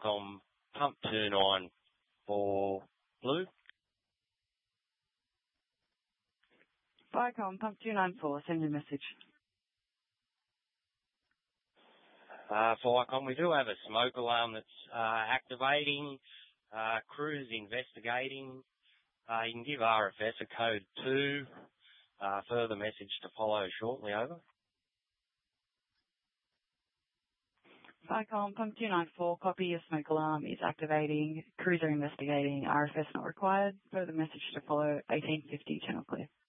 Vicom, pump 294 blue. Vicom, pump 294, send your message. For Vicom, we do have a smoke alarm that's activating. Crew's investigating. You can give RFS a code 2. Further message to follow shortly, over. Vicom, pump 294, copy, your smoke alarm is activating. Crews are investigating. RFS not required. Further message to follow, 1850, channel clear.